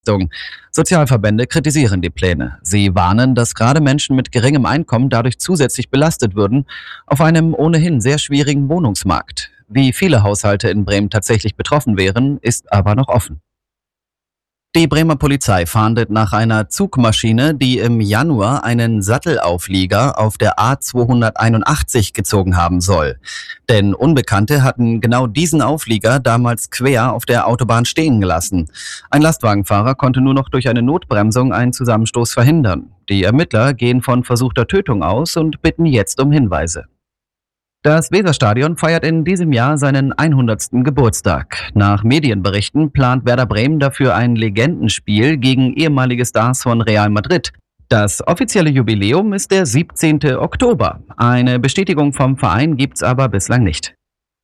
Sozialverbände kritisieren die Pläne. Sie warnen, dass gerade Menschen mit geringem Einkommen dadurch zusätzlich belastet würden auf einem ohnehin sehr schwierigen Wohnungsmarkt. Wie viele Haushalte in Bremen tatsächlich betroffen wären, ist aber noch offen. Die Bremer Polizei fahndet nach einer Zugmaschine, die im Januar einen Sattelauflieger auf der A281 gezogen haben soll. Denn Unbekannte hatten genau diesen Auflieger damals quer auf der Autobahn stehen gelassen. Ein Lastwagenfahrer konnte nur noch durch eine Notbremsung einen Zusammenstoß verhindern. Die Ermittler gehen von versuchter Tötung aus und bitten jetzt um Hinweise. Das Weserstadion feiert in diesem Jahr seinen 100. Geburtstag. Nach Medienberichten plant Werder Bremen dafür ein Legendenspiel gegen ehemalige Stars von Real Madrid. Das offizielle Jubiläum ist der 17. Oktober. Eine Bestätigung vom Verein gibt's aber bislang nicht.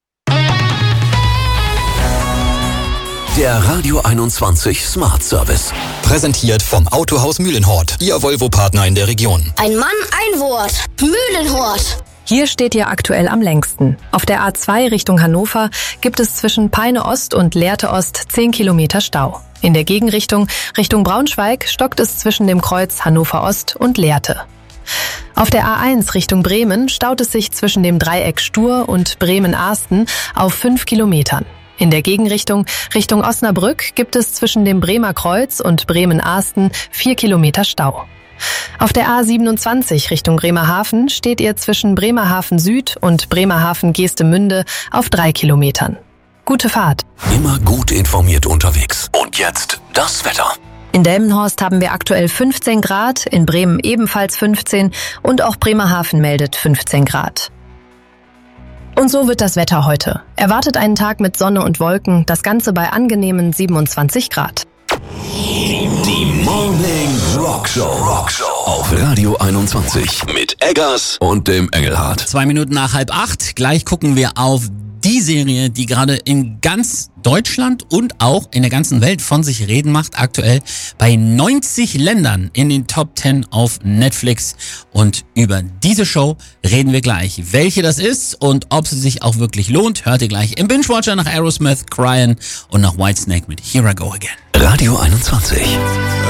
Der Radio 21 Smart Service. Präsentiert vom Autohaus Mühlenhort, Ihr Volvo-Partner in der Region. Ein Mann, ein Wort. Mühlenhort. Hier steht ihr aktuell am längsten. Auf der A2 Richtung Hannover gibt es zwischen Peine Ost und Lehrte Ost 10 Kilometer Stau. In der Gegenrichtung Richtung Braunschweig stockt es zwischen dem Kreuz Hannover Ost und Lehrte. Auf der A1 Richtung Bremen staut es sich zwischen dem Dreieck Stur und Bremen-Arsten auf 5 Kilometern. In der Gegenrichtung Richtung Osnabrück gibt es zwischen dem Bremer Kreuz und Bremen-Arsten 4 Kilometer Stau. Auf der A27 Richtung Bremerhaven steht ihr zwischen Bremerhaven Süd und Bremerhaven Geestemünde auf 3 Kilometern. Gute Fahrt. Immer gut informiert unterwegs. Und jetzt das Wetter. In Delmenhorst haben wir aktuell 15 Grad, in Bremen ebenfalls 15 und auch Bremerhaven meldet 15 Grad. Und so wird das Wetter heute. Erwartet einen Tag mit Sonne und Wolken, das Ganze bei angenehmen 27 Grad. Die Morning Rockshow auf Radio 21 mit Eggers und dem Engelhardt. 2 Minuten nach 7:30. Gleich gucken wir auf die Serie, die gerade in ganz Deutschland und auch in der ganzen Welt von sich reden macht. Aktuell bei 90 Ländern in den Top 10 auf Netflix. Und über diese Show reden wir gleich. Welche das ist und ob sie sich auch wirklich lohnt, hört ihr gleich im Binge-Watcher nach Aerosmith, Cryin' und nach Whitesnake mit Here I Go Again. Radio 21.